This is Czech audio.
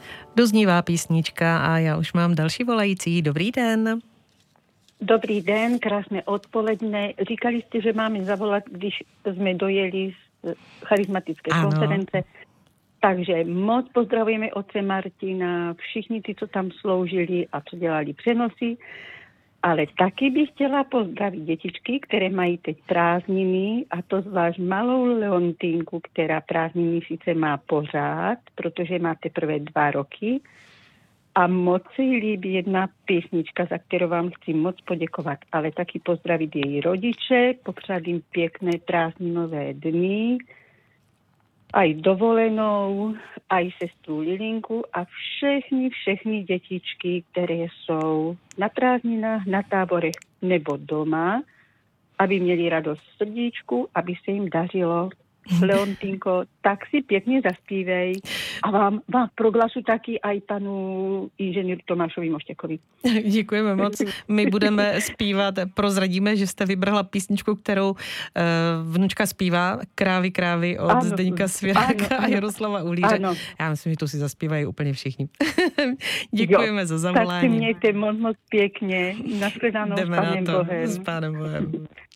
Doznívá písnička a já už mám další volající. Dobrý den. Dobrý den, krásné odpoledne. Říkali jste, že máme zavolat, když jsme dojeli z charizmatické konference. Takže moc pozdravujeme otce Martina, všichni ty, co tam sloužili a co dělali přenosy. Ale taky bych chtěla pozdravit dětičky, které mají teď prázdniny, a to zvlášť malou Leontinku, která prázdniny sice má pořád, protože má teprve 2 roky. A moc se jí líbí jedna písnička, za kterou vám chci moc poděkovat, ale taky pozdravit její rodiče, popřát jim pěkné prázdninové dny, aj dovolenou, aj sestru Lilinku a všechny dětičky, které jsou na prázdninách, na táborech nebo doma, aby měli radost v srdíčku, aby se jim dařilo. Leontinko, tak si pěkně zaspívej a vám pro glasu taky aj panu inženýru Tomášovi Moštěkovi. Děkujeme moc. My budeme zpívat, prozradíme, že jste vybrala písničku, kterou vnučka zpívá, Krávy, krávy od Zdeňka Svěráka a Jaroslava Uhlíře. Ano. Já myslím, že to si zaspívají úplně všichni. Děkujeme za zavolání. Tak si mějte moc pěkně. Nashledanou s Pánem Bohem. S Pánem Bohem.